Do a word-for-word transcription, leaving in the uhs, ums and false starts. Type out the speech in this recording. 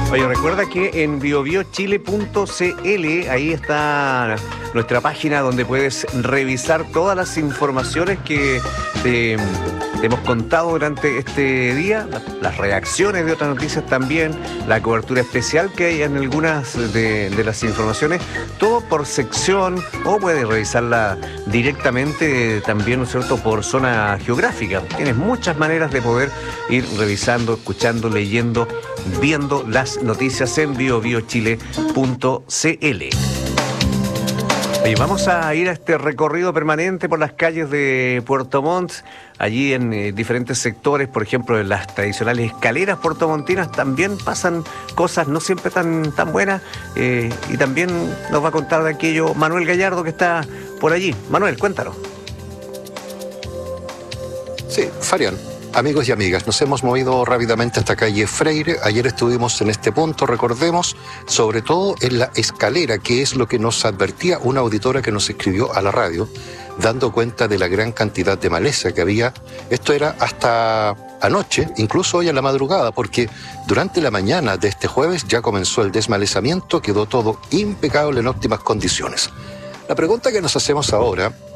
Oye, recuerda que en bio bio chile punto c l, ahí está nuestra página donde puedes revisar todas las informaciones que te, te hemos contado durante este día, las, las reacciones de otras noticias también, la cobertura especial que hay en algunas de, de las informaciones, todo por sección, o puedes revisarla directamente también, ¿no es cierto?, por zona geográfica. Tienes muchas maneras de poder ir revisando, escuchando, leyendo, viendo las noticias en bio bio chile punto c l. Oye, vamos a ir a este recorrido permanente por las calles de Puerto Montt. Allí en eh, diferentes sectores, por ejemplo, en las tradicionales escaleras puertomontinas, también pasan cosas no siempre tan, tan buenas. Eh, y también nos va a contar de aquello Manuel Gallardo, que está por allí. Manuel, cuéntanos. Sí, Farian. Amigos y amigas, nos hemos movido rápidamente hasta calle Freire. Ayer estuvimos en este punto, recordemos, sobre todo en la escalera, que es lo que nos advertía una auditora que nos escribió a la radio, dando cuenta de la gran cantidad de maleza que había. Esto era hasta anoche, incluso hoy en la madrugada, porque durante la mañana de este jueves ya comenzó el desmalezamiento, quedó todo impecable en óptimas condiciones. La pregunta que nos hacemos ahora